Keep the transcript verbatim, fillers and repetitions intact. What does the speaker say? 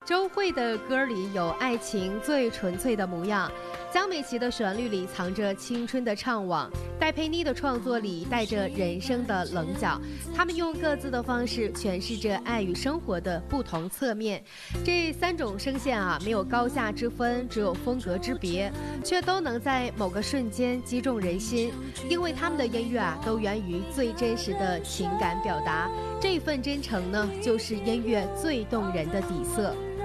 周蕙的歌里有爱情最纯粹的模样，江美琪的旋律里藏着青春的怅惘，戴佩妮的创作里带着人生的棱角。他们用各自的方式诠释着爱与生活的不同侧面。这三种声线啊，没有高下之分，只有风格之别，却都能在某个瞬间击中人心。因为他们的音乐啊，都源于最真实的情感表达，这份真诚呢，就是音乐最动人的底色。